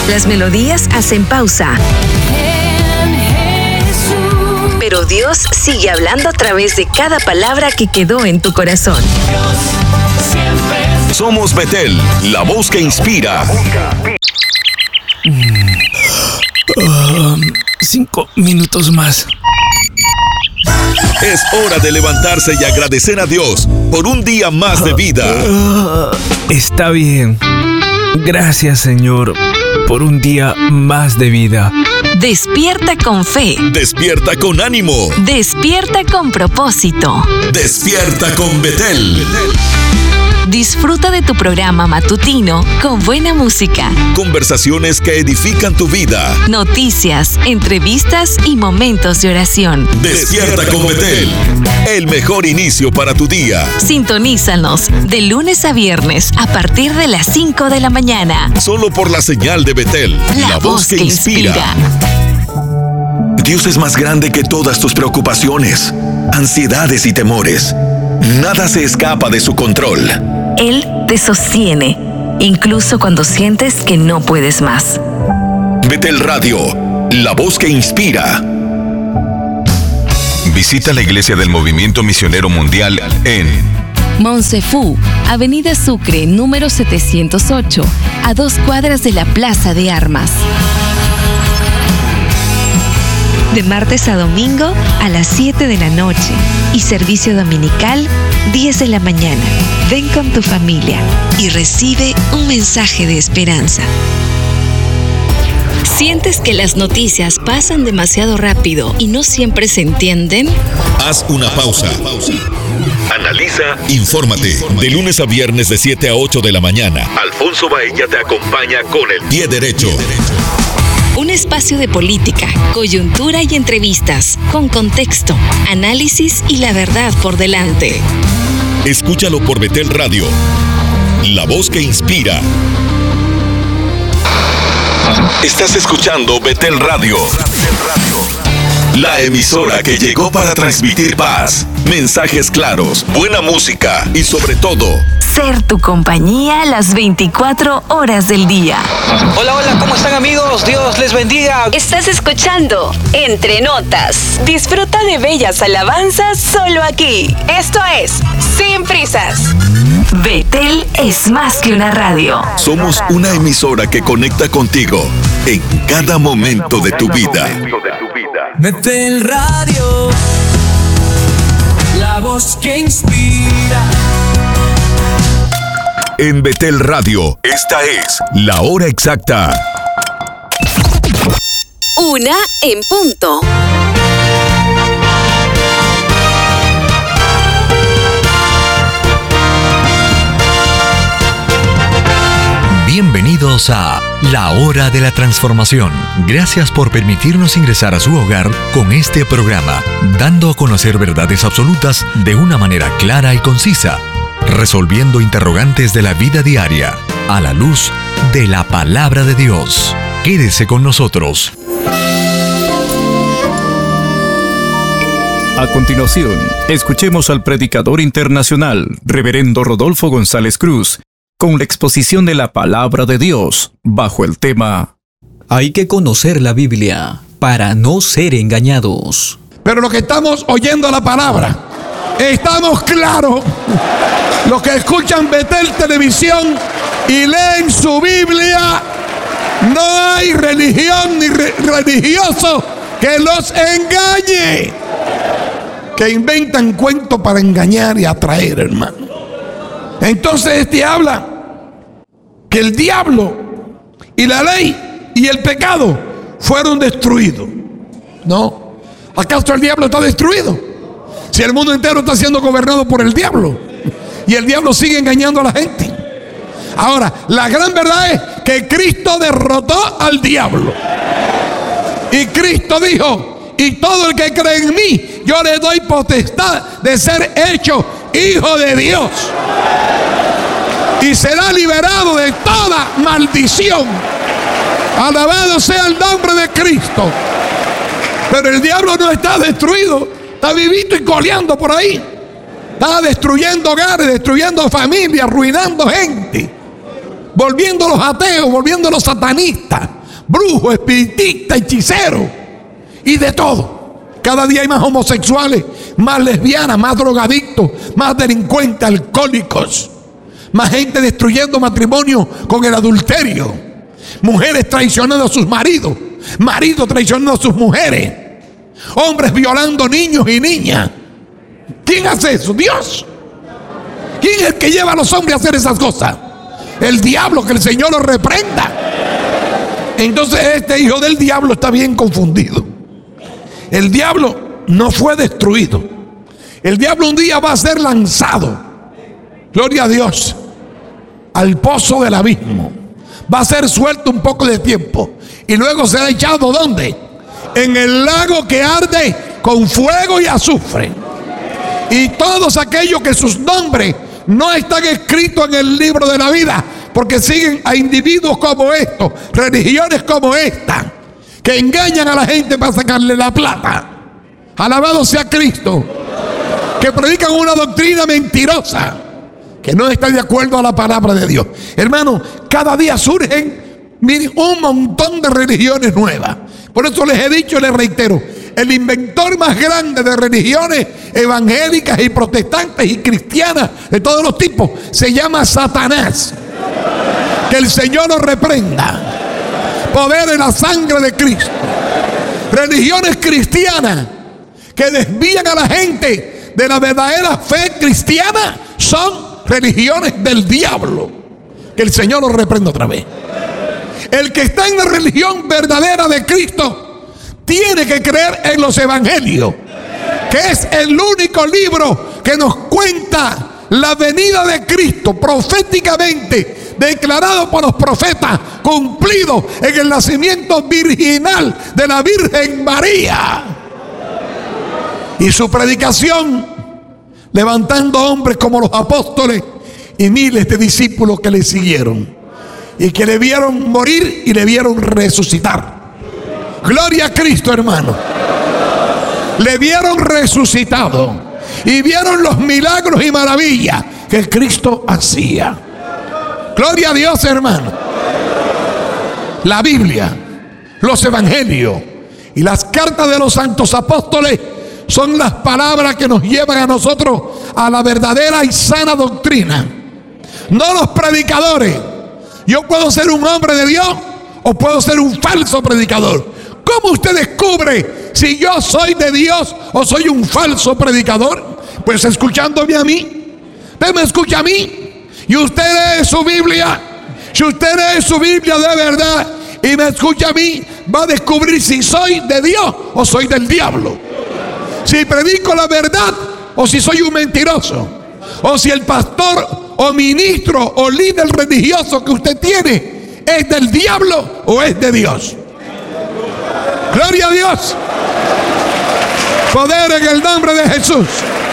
Las melodías hacen pausa. Pero Dios sigue hablando a través de cada palabra que quedó en tu corazón. Somos Betel, la voz que inspira. 5 minutos más. Es hora de levantarse y agradecer a Dios por un día más de vida. Está bien. Gracias, Señor, por un día más de vida. Despierta con fe. Despierta con ánimo. Despierta con propósito. Despierta con Betel. Disfruta de tu programa matutino con buena música, Conversaciones que edifican tu vida. noticias, entrevistas y momentos de oración. Despierta con Betel. El mejor inicio para tu día. Sintonízanos de lunes a viernes a partir de las 5 de la mañana. Solo por la señal de Betel, La voz que inspira. Dios es más grande que todas tus preocupaciones, ansiedades y temores. Nada se escapa de su control. Él te sostiene, incluso cuando sientes que no puedes más. Betel Radio, la voz que inspira. Visita la iglesia del Movimiento Misionero Mundial en Monsefú, Avenida Sucre, número 708, a 2 cuadras de la Plaza de Armas. De martes a domingo a las 7 de la noche y servicio dominical 10 de la mañana. Ven con tu familia y recibe un mensaje de esperanza. ¿Sientes que las noticias pasan demasiado rápido y no siempre se entienden? Haz una pausa. Analiza, infórmate. De lunes a viernes de 7 a 8 de la mañana. Alfonso Baella te acompaña con el pie derecho. Un espacio de política, coyuntura y entrevistas, con contexto, análisis y la verdad por delante. Escúchalo por Betel Radio, la voz que inspira. Estás escuchando Betel Radio, la emisora que llegó para transmitir paz, mensajes claros, buena música y sobre todo, Ser tu compañía las 24 horas del día. Hola, hola, ¿cómo están amigos? Dios les bendiga. Estás escuchando Entre Notas. Disfruta de bellas alabanzas solo aquí. Esto es Sin Prisas. Betel es más que una radio. somos una emisora que conecta contigo en cada momento de tu vida. Betel Radio, la voz que inspira. En Betel Radio, esta es la hora exacta. 1 en punto. Bienvenidos a La Hora de la Transformación. Gracias por permitirnos ingresar a su hogar con este programa, dando a conocer verdades absolutas de una manera clara y concisa, resolviendo interrogantes de la vida diaria, a la luz de la Palabra de Dios. Quédese con nosotros. A continuación, escuchemos al predicador internacional, Reverendo Rodolfo González Cruz, con la exposición de la Palabra de Dios, bajo el tema Hay que conocer la Biblia para no ser engañados. Pero los que estamos oyendo la palabra, estamos claros. Los que escuchan Betel Televisión y leen su Biblia, no hay religión ni religioso que los engañe. Que inventan cuentos para engañar y atraer, hermano. Entonces habla que el diablo y la ley y el pecado fueron destruidos. No. ¿Acaso el diablo está destruido? Si el mundo entero está siendo gobernado por el diablo y el diablo sigue engañando a la gente. Ahora, la gran verdad es que Cristo derrotó al diablo. Y Cristo dijo: y todo el que cree en mí, yo le doy potestad de ser hecho hijo de Dios. Y será liberado de toda maldición. Alabado sea el nombre de Cristo. Pero el diablo no está destruido. Está vivito y coleando por ahí. Está destruyendo hogares, destruyendo familias, arruinando gente. volviéndolos ateos, volviéndolos satanistas, brujos, espiritistas, hechiceros y de todo. Cada día hay más homosexuales, más lesbianas, más drogadictos, más delincuentes, alcohólicos, más gente destruyendo matrimonio con el adulterio, mujeres traicionando a sus maridos, maridos traicionando a sus mujeres, hombres violando niños y niñas. ¿Quién hace eso? Dios. ¿Quién es el que lleva a los hombres a hacer esas cosas? El diablo, que el Señor lo reprenda. Entonces este hijo del diablo está bien confundido. El diablo no fue destruido. El diablo un día va a ser lanzado, gloria a Dios, al pozo del abismo. Va a ser suelto un poco de tiempo y luego será echado ¿dónde? En el lago que arde con fuego y azufre. Y todos aquellos que sus nombres no están escritos en el libro de la vida, porque siguen a individuos como estos, religiones como esta, que engañan a la gente para sacarle la plata. Alabado sea Cristo. Que predican una doctrina mentirosa, que no está de acuerdo a la palabra de Dios. Hermano, cada día surgen, miren, un montón de religiones nuevas. Por eso les he dicho y les reitero, el inventor más grande de religiones evangélicas y protestantes y cristianas de todos los tipos se llama Satanás. Que el Señor lo reprenda. Poder en la sangre de Cristo. Religiones cristianas que desvían a la gente de la verdadera fe cristiana son religiones del diablo. Que el Señor lo reprenda otra vez. El que está en la religión verdadera de Cristo tiene que creer en los evangelios, que es el único libro que nos cuenta la venida de Cristo proféticamente, declarado por los profetas, cumplido en el nacimiento virginal de la Virgen María. Y su predicación, levantando hombres como los apóstoles y miles de discípulos que le siguieron y que le vieron morir y le vieron resucitar. Gloria a Cristo, hermano. Le vieron resucitado y vieron los milagros y maravillas que Cristo hacía. Gloria a Dios, hermano. La Biblia, los evangelios y las cartas de los santos apóstoles son las palabras que nos llevan a nosotros a la verdadera y sana doctrina. No los predicadores. Yo puedo ser un hombre de Dios o puedo ser un falso predicador. ¿Cómo usted descubre si yo soy de Dios o soy un falso predicador? Pues escuchándome a mí. Usted me escucha a mí y usted lee su Biblia. Si usted lee su Biblia de verdad y me escucha a mí, va a descubrir si soy de Dios o soy del diablo. Si predico la verdad o si soy un mentiroso. O si el pastor o ministro o líder religioso que usted tiene es del diablo o es de Dios. Gloria a Dios. Poder en el nombre de Jesús.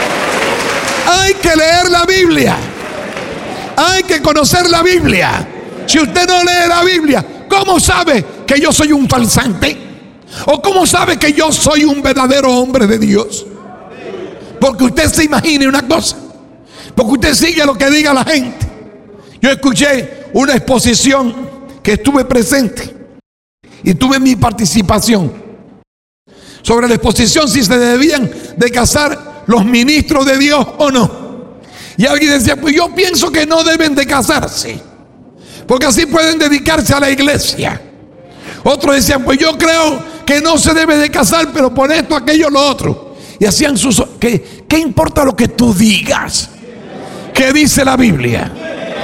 Hay que leer la Biblia. Hay que conocer la Biblia. Si usted no lee la Biblia, ¿cómo sabe que yo soy un falsante? ¿O cómo sabe que yo soy un verdadero hombre de Dios? Porque usted se imagine una cosa. Porque usted sigue lo que diga la gente. Yo escuché una exposición que estuve presente y tuve mi participación sobre la exposición si se debían de casar los ministros de Dios o no. Y alguien decía, pues yo pienso que no deben de casarse, porque así pueden dedicarse a la iglesia. Otros decían, pues yo creo que no se debe de casar, pero por esto, aquello, lo otro. Y hacían sus... ¿Qué importa lo que tú digas? ¿Qué dice la Biblia?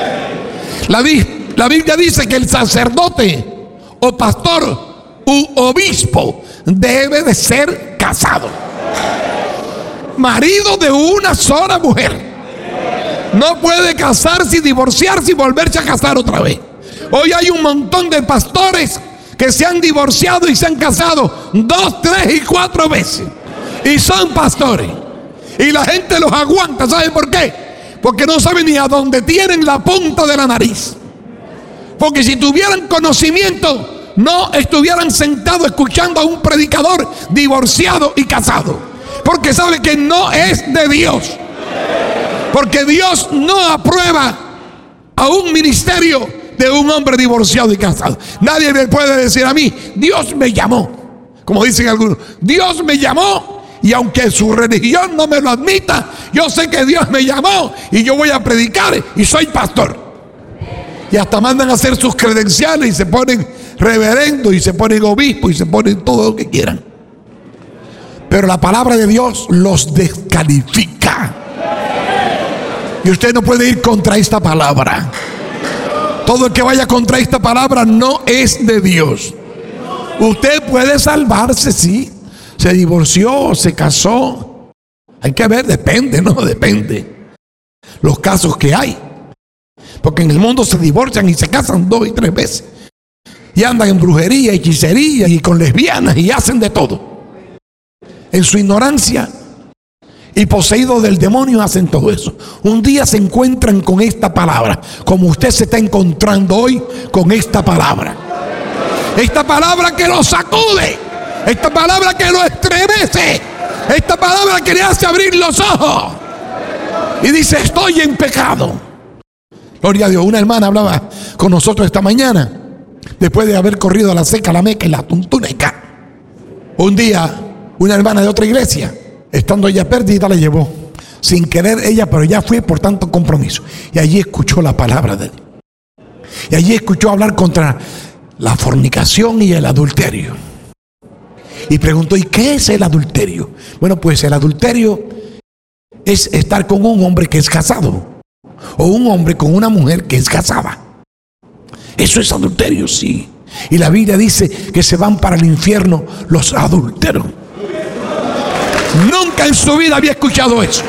La Biblia dice que el sacerdote o pastor u obispo debe de ser casado, marido de una sola mujer. No puede casarse y divorciarse y volverse a casar otra vez. Hoy hay un montón de pastores que se han divorciado y se han casado 2, 3 y 4 veces y son pastores y la gente los aguanta. ¿Saben por qué? Porque no saben ni a dónde tienen la punta de la nariz. Porque si tuvieran conocimiento, no estuvieran sentados escuchando a un predicador divorciado y casado. Porque sabe que no es de Dios. Porque Dios no aprueba a un ministerio de un hombre divorciado y casado. Nadie me puede decir a mí, Dios me llamó. Como dicen algunos, Dios me llamó, y aunque su religión no me lo admita, yo sé que Dios me llamó y yo voy a predicar y soy pastor. Y hasta mandan a hacer sus credenciales y se ponen reverendo y se ponen obispo y se ponen todo lo que quieran. Pero la palabra de Dios los descalifica. Y usted no puede ir contra esta palabra. Todo el que vaya contra esta palabra no es de Dios. Usted puede salvarse, sí. Se divorció, se casó. Hay que ver, depende, ¿no? Depende. Los casos que hay. Porque en el mundo se divorcian y se casan 2 y 3 veces. Y andan en brujería, hechicería y con lesbianas y hacen de todo. En su ignorancia y poseídos del demonio hacen todo eso. Un día se encuentran con esta palabra, como usted se está encontrando hoy con esta palabra. Esta palabra que lo sacude, esta palabra que lo estremece, esta palabra que le hace abrir los ojos y dice: estoy en pecado. Gloria a Dios. Una hermana hablaba con nosotros esta mañana, después de haber corrido a la seca, la meca y la tuntuneca. Un día una hermana de otra iglesia, estando ella perdida, la llevó sin querer ella, pero ya fue por tanto compromiso. Y allí escuchó la palabra de Dios. Y allí escuchó hablar contra la fornicación y el adulterio. Y preguntó: ¿y qué es el adulterio? Bueno, pues el adulterio es estar con un hombre que es casado, o un hombre con una mujer que es casada. Eso es adulterio, sí. Y la Biblia dice que se van para el infierno los adúlteros. Nunca en su vida había escuchado eso.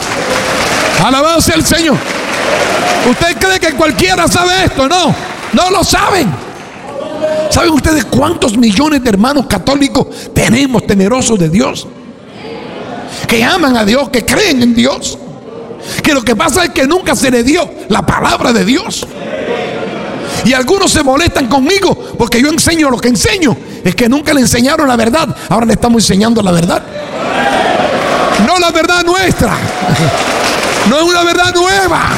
Alabado sea el Señor. ¿Usted cree que cualquiera sabe esto? No, no lo saben. ¿Saben ustedes cuántos millones de hermanos católicos tenemos temerosos de Dios? Que aman a Dios, que creen en Dios. Que lo que pasa es que nunca se le dio la palabra de Dios. Y algunos se molestan conmigo porque yo enseño lo que enseño. Es que nunca le enseñaron la verdad. Ahora le estamos enseñando la verdad. No la verdad nuestra. No es una verdad nueva.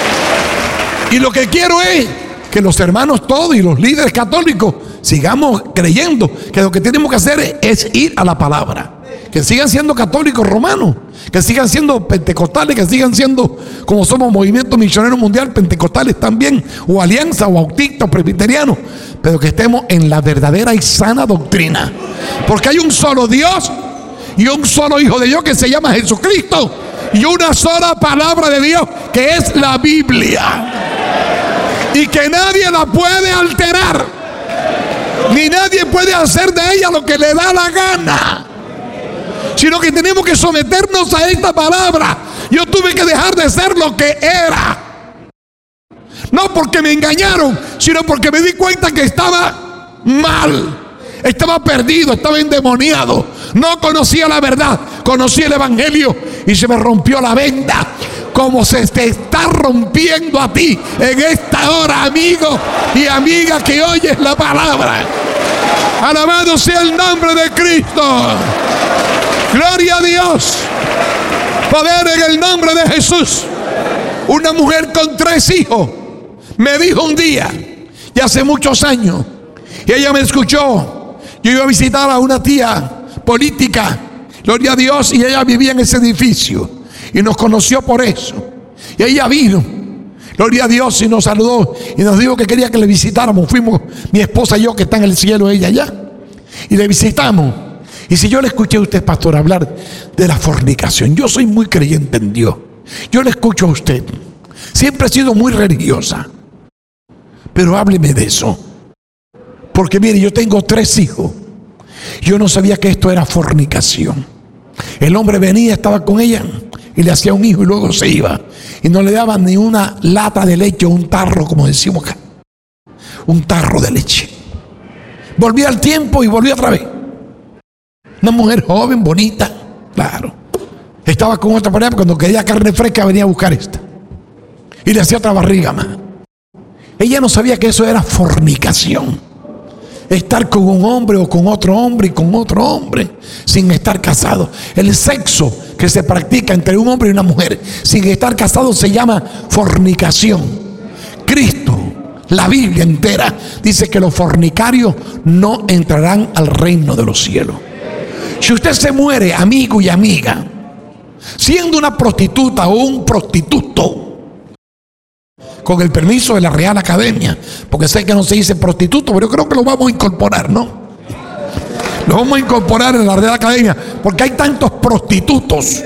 Y lo que quiero es que los hermanos todos y los líderes católicos sigamos creyendo que lo que tenemos que hacer es ir a la palabra. Que sigan siendo católicos romanos, que sigan siendo pentecostales, que sigan siendo, como somos, Movimiento Misionero Mundial, pentecostales también, o alianza, o bautistas, o presbiterianos, pero que estemos en la verdadera y sana doctrina. Porque hay un solo Dios y un solo Hijo de Dios que se llama Jesucristo, y una sola palabra de Dios que es la Biblia, y que nadie la puede alterar, ni nadie puede hacer de ella lo que le da la gana, sino que tenemos que someternos a esta palabra. Yo tuve que dejar de ser lo que era, no porque me engañaron, sino porque me di cuenta que estaba mal, estaba perdido, estaba endemoniado, no conocía la verdad, conocí el evangelio y se me rompió la venda, como se te está rompiendo a ti en esta hora, amigo y amiga que oyes la palabra. Alabado sea el nombre de Cristo. Gloria a Dios. Poder en el nombre de Jesús. Una mujer con 3 hijos me dijo un día, y hace muchos años, y ella me escuchó. Yo iba a visitar a una tía política, gloria a Dios, y ella vivía en ese edificio y nos conoció por eso. Y ella vino, gloria a Dios, y nos saludó y nos dijo que quería que le visitáramos. Fuimos mi esposa y yo, que está en el cielo, ella allá, y le visitamos. Y si yo le escuché a usted, pastor, hablar de la fornicación, yo soy muy creyente en Dios, yo le escucho a usted, siempre he sido muy religiosa, pero hábleme de eso. Porque mire, yo tengo 3 hijos, yo no sabía que esto era fornicación. El hombre venía, estaba con ella y le hacía un hijo y luego se iba, y no le daban ni una lata de leche, un tarro, como decimos acá, un tarro de leche. Volvía al tiempo y volvía otra vez. Una mujer joven, bonita, claro. Estaba con otra pareja, cuando quería carne fresca venía a buscar esta. Y le hacía otra barriga más. Ella no sabía que eso era fornicación. Estar con un hombre o con otro hombre y con otro hombre sin estar casado. El sexo que se practica entre un hombre y una mujer sin estar casado se llama fornicación. Cristo la Biblia entera dice que los fornicarios no entrarán al reino de los cielos. Si usted se muere, amigo y amiga, siendo una prostituta o un prostituto, con el permiso de la Real Academia, porque sé que no se dice prostituto, pero yo creo que lo vamos a incorporar, ¿no? Lo vamos a incorporar en la Real Academia, porque hay tantos prostitutos,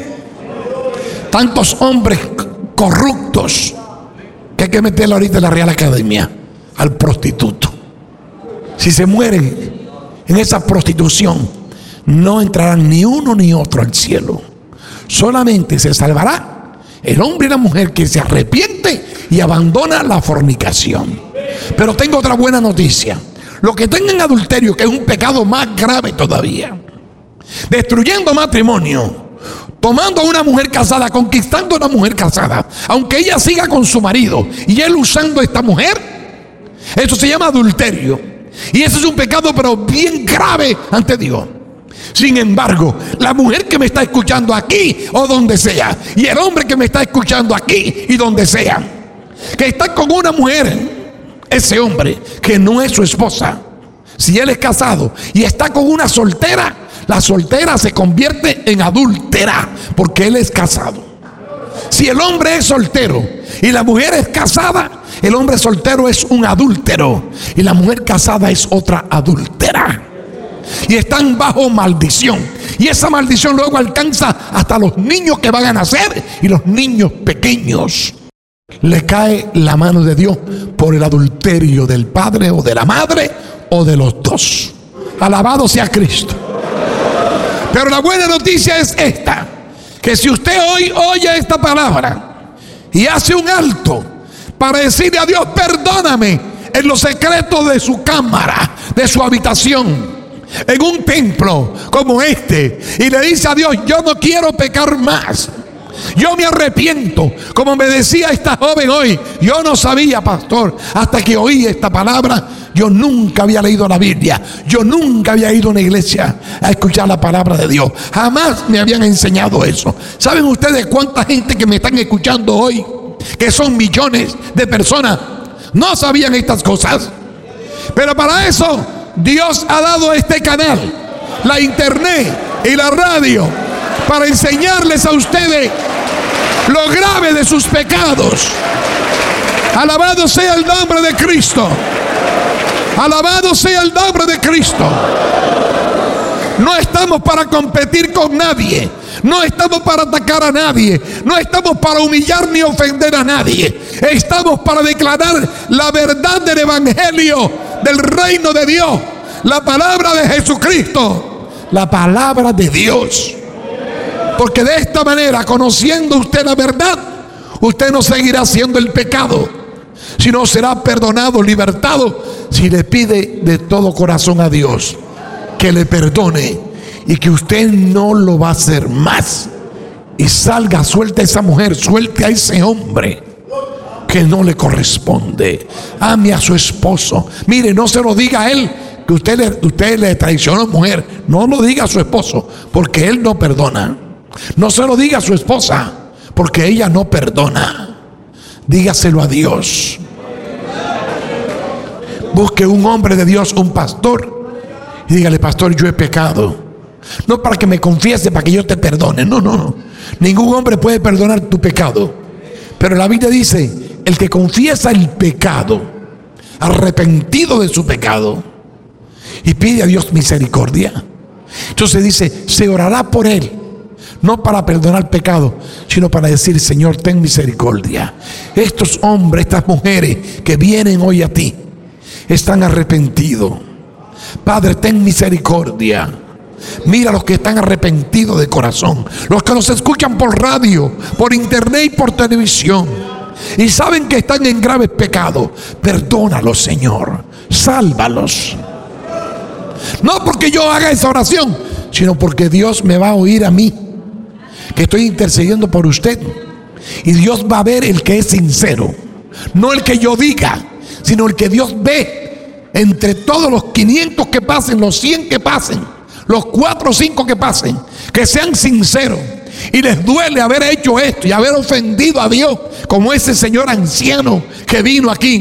tantos hombres corruptos, que hay que meterlo ahorita en la Real Academia al prostituto. Si se mueren en esa prostitución, no entrarán ni uno ni otro al cielo. Solamente se salvará el hombre y la mujer que se arrepiente y abandona la fornicación. Pero tengo otra buena noticia. Los que tengan adulterio, que es un pecado más grave todavía, destruyendo matrimonio, tomando a una mujer casada, conquistando a una mujer casada, aunque ella siga con su marido y él usando a esta mujer, eso se llama adulterio. Y ese es un pecado pero bien grave ante Dios. Sin embargo, la mujer que me está escuchando aquí o donde sea, y el hombre que me está escuchando aquí y donde sea, que está con una mujer, ese hombre que no es su esposa, si él es casado y está con una soltera, la soltera se convierte en adúltera porque él es casado. Si el hombre es soltero y la mujer es casada, el hombre soltero es un adúltero y la mujer casada es otra adúltera. Y están bajo maldición. Y esa maldición luego alcanza hasta los niños que van a nacer y los niños pequeños. Le cae la mano de Dios por el adulterio del padre o de la madre o de los dos. Alabado sea Cristo. Pero la buena noticia es esta: que si usted hoy oye esta palabra y hace un alto para decirle a Dios, perdóname, en los secretos de su cámara, de su habitación, en un templo como este, y le dice a Dios, yo no quiero pecar más, yo me arrepiento, como me decía esta joven hoy, yo no sabía, pastor, hasta que oí esta palabra. Yo nunca había leído la Biblia, yo nunca había ido a una iglesia a escuchar la palabra de Dios, jamás me habían enseñado eso. ¿Saben ustedes cuánta gente que me están escuchando hoy, que son millones de personas, no sabían estas cosas? Pero para eso Dios ha dado este canal, la internet y la radio, para enseñarles a ustedes lo grave de sus pecados. Alabado sea el nombre de Cristo. Alabado sea el nombre de Cristo. No estamos para competir con nadie, no estamos para atacar a nadie, no estamos para humillar ni ofender a nadie. Estamos para declarar la verdad del evangelio del reino de Dios, la palabra de Jesucristo, la palabra de Dios. Porque de esta manera, conociendo usted la verdad, usted no seguirá haciendo el pecado, sino será perdonado, libertado, si le pide de todo corazón a Dios que le perdone y que usted no lo va a hacer más. Y salga, suelte a esa mujer, suelte a ese hombre que no le corresponde. Ame a su esposo. Mire, no se lo diga a él que usted le traicionó, mujer. No lo diga a su esposo, porque él no perdona. No se lo diga a su esposa, porque ella no perdona. Dígaselo a Dios. Busque un hombre de Dios, un pastor, y dígale, pastor, yo he pecado. No para que me confiese, para que yo te perdone. No. Ningún hombre puede perdonar tu pecado. Pero la Biblia dice, el que confiesa el pecado, arrepentido de su pecado, y pide a Dios misericordia, entonces dice, se orará por él. No para perdonar pecado, sino para decir, Señor, ten misericordia. Estos hombres, estas mujeres que vienen hoy a ti, están arrepentidos. Padre, ten misericordia. Mira los que están arrepentidos de corazón, los que nos escuchan por radio, por internet y por televisión, y saben que están en graves pecados. Perdónalos, Señor, sálvalos. No porque yo haga esa oración, sino porque Dios me va a oír a mí, que estoy intercediendo por usted. Y Dios va a ver el que es sincero, no el que yo diga, sino el que Dios ve entre todos los 500 que pasen, los 100 que pasen, los 4 o 5 que pasen, que sean sinceros y les duele haber hecho esto y haber ofendido a Dios, como ese señor anciano que vino aquí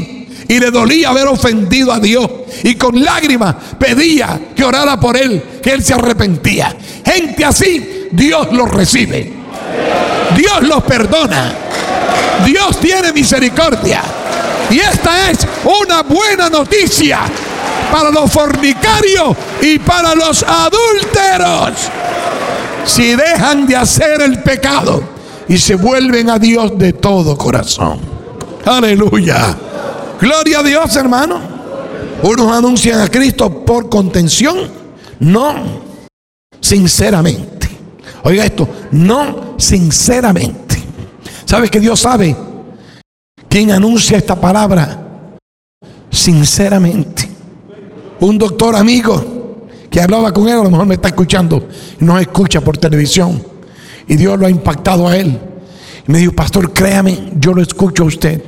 y le dolía haber ofendido a Dios, y con lágrimas pedía que orara por él, que él se arrepentía. Gente así, Dios los recibe, Dios los perdona, Dios tiene misericordia. Y esta es una buena noticia para los fornicarios y para los adúlteros. Si dejan de hacer el pecado y se vuelven a Dios de todo corazón. Aleluya. Gloria a Dios, hermano. Unos anuncian a Cristo por contención, no sinceramente. Oiga esto, no sinceramente. ¿Sabes que Dios sabe quién anuncia esta palabra sinceramente? Un doctor amigo que hablaba con él, a lo mejor me está escuchando y nos escucha por televisión, y Dios lo ha impactado a él, y me dijo: pastor, créame, yo lo escucho a usted,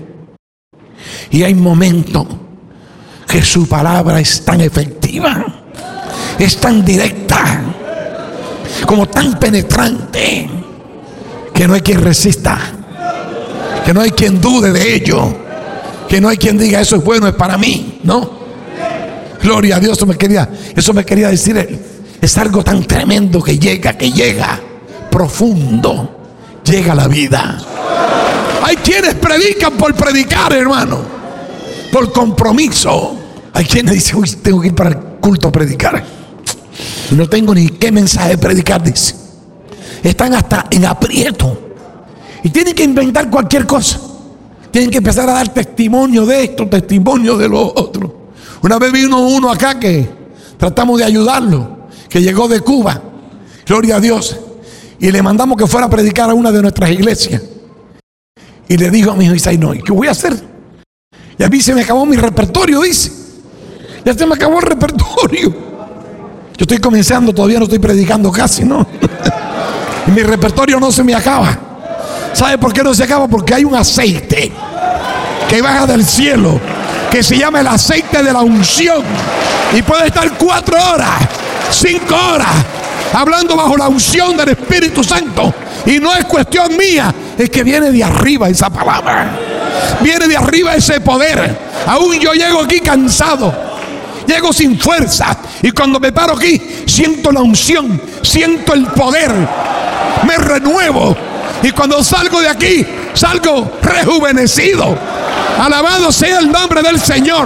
y hay momentos que su palabra es tan efectiva, es tan directa, como tan penetrante, que no hay quien resista, que no hay quien dude de ello, que no hay quien diga eso es bueno, es para mí. No, gloria a Dios. Eso me quería decir él. Es algo tan tremendo que llega profundo, llega a la vida. Hay quienes predican por predicar, hermano, por compromiso. Hay quienes dicen: uy, tengo que ir para el culto a predicar, y no tengo ni qué mensaje predicar, dice. Están hasta en aprieto y tienen que inventar cualquier cosa. Tienen que empezar a dar testimonio de esto, testimonio de lo otro. Una vez vino uno acá que tratamos de ayudarlo, que llegó de Cuba, gloria a Dios, y le mandamos que fuera a predicar a una de nuestras iglesias. Y le dijo a mi hijo Isaí: no, ¿qué voy a hacer? Y a mí se me acabó mi repertorio, dice. Ya se me acabó el repertorio. Yo estoy comenzando, todavía no estoy predicando casi, ¿no? Y mi repertorio no se me acaba. ¿Sabe por qué no se acaba? Porque hay un aceite que baja del cielo, que se llama el aceite de la unción, y puede estar 4 horas, 5 horas hablando bajo la unción del Espíritu Santo, y no es cuestión mía, es que viene de arriba esa palabra, viene de arriba ese poder. Aún yo llego aquí cansado, llego sin fuerza, y cuando me paro aquí siento la unción, siento el poder, me renuevo, y cuando salgo de aquí salgo rejuvenecido. Alabado sea el nombre del Señor.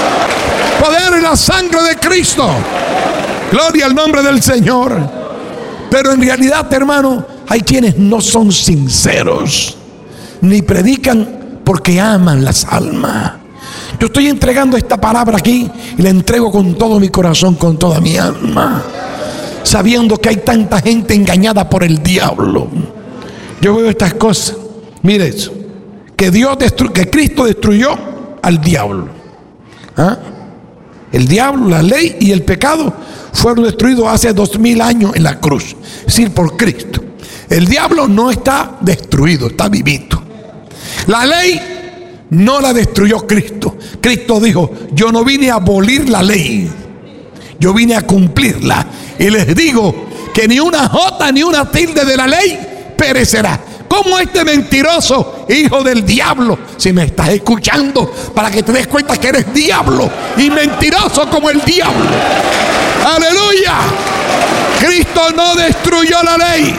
Poder en la sangre de Cristo. Gloria al nombre del Señor. Pero en realidad, hermano, hay quienes no son sinceros, ni predican porque aman las almas. Yo estoy entregando esta palabra aquí y la entrego con todo mi corazón, con toda mi alma, sabiendo que hay tanta gente engañada por el diablo. Yo veo estas cosas. Mire eso, que Cristo destruyó al diablo. ¿Ah? El diablo, la ley y el pecado fueron destruidos hace 2000 años en la cruz, es decir, por Cristo. El diablo no está destruido, está vivito. La ley no la destruyó Cristo. Cristo dijo: yo no vine a abolir la ley, yo vine a cumplirla. Y les digo que ni una jota ni una tilde de la ley perecerá. ¿Cómo este mentiroso hijo del diablo? Si me estás escuchando, para que te des cuenta que eres diablo y mentiroso como el diablo. ¡Aleluya! Cristo no destruyó la ley,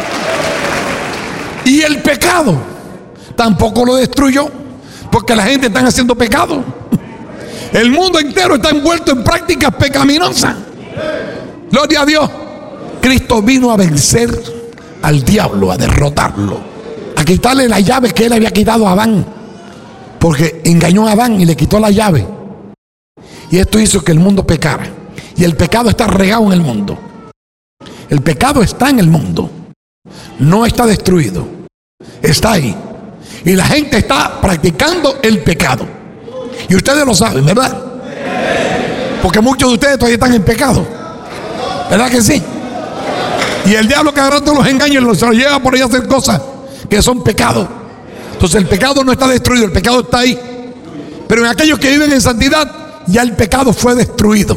y el pecado tampoco lo destruyó, porque la gente está haciendo pecado. El mundo entero está envuelto en prácticas pecaminosas. Gloria a Dios. Cristo vino a vencer al diablo, a derrotarlo, a quitarle las llaves que él había quitado a Adán, porque engañó a Adán y le quitó la llave, y esto hizo que el mundo pecara. Y el pecado está regado en el mundo. El pecado está en el mundo, no está destruido, está ahí, y la gente está practicando el pecado, y ustedes lo saben, ¿verdad? Porque muchos de ustedes todavía están en pecado, ¿verdad que sí? Y el diablo cada rato los engaña y los lleva por ahí a hacer cosas que son pecados. Entonces el pecado no está destruido, el pecado está ahí. Pero en aquellos que viven en santidad, ya el pecado fue destruido,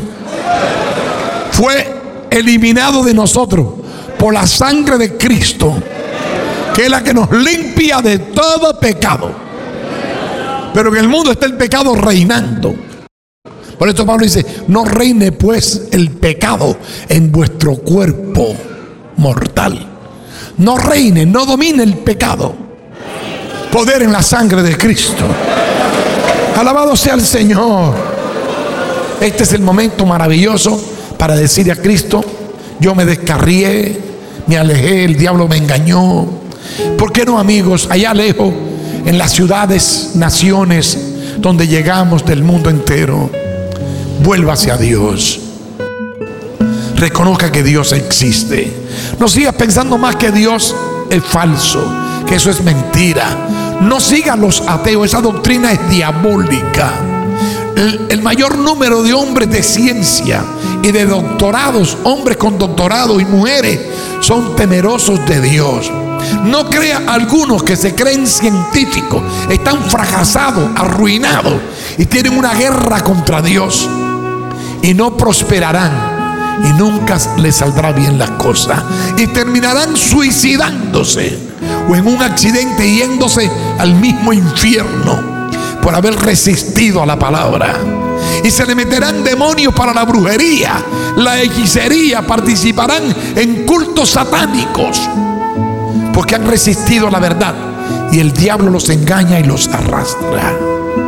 fue eliminado de nosotros por la sangre de Cristo, que es la que nos limpia de todo pecado. Pero en el mundo está el pecado reinando. Por eso Pablo dice: no reine pues el pecado en vuestro cuerpo mortal. No reine, no domine el pecado. Poder en la sangre de Cristo. Alabado sea el Señor. Este es el momento maravilloso para decir a Cristo: yo me descarrié, me alejé, el diablo me engañó. ¿Por qué no, amigos, allá lejos, en las ciudades, naciones donde llegamos del mundo entero, vuélvase a Dios? Reconozca que Dios existe. No sigas pensando más que Dios es falso, que eso es mentira. No sigan los ateos, esa doctrina es diabólica. El mayor número de hombres de ciencia y de doctorados, hombres con doctorado y mujeres, son temerosos de Dios. No crea algunos que se creen científicos, están fracasados, arruinados y tienen una guerra contra Dios y no prosperarán. Y nunca les saldrá bien las cosas. Y terminarán suicidándose o en un accidente yéndose al mismo infierno por haber resistido a la palabra. Y se le meterán demonios para la brujería, la hechicería. Participarán en cultos satánicos porque han resistido a la verdad. Y el diablo los engaña y los arrastra.